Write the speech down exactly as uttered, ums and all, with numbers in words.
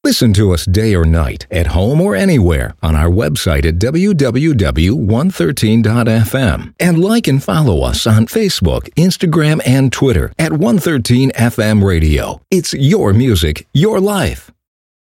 Listen to us day or night, at home or anywhere, on our website at w w w dot one thirteen dot f m. And like and follow us on Facebook, Instagram, and Twitter at one thirteen F M Radio. It's your music, your life.